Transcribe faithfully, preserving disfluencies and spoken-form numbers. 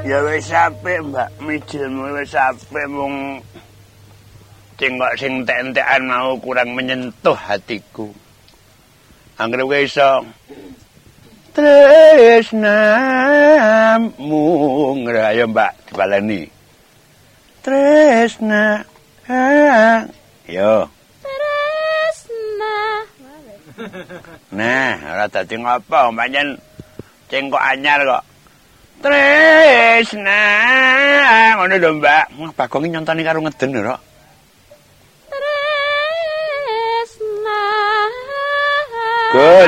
Ya wis apik, Mbak. Mijilmu wis apik mung cengkok sing entek-entekan mau kurang menyentuh hatiku. Anggere kowe iso tresnamu ngrayo Mbak dibaleni. Tresna. Yo. Tresna. Nah, ora dadi ngopo, pancen cengkok anyar kok. Tresna. Ngono lho, Mbak. Wah, Bagong iki nyontoni karo ngeden lho, Rok. Tresna. Gul.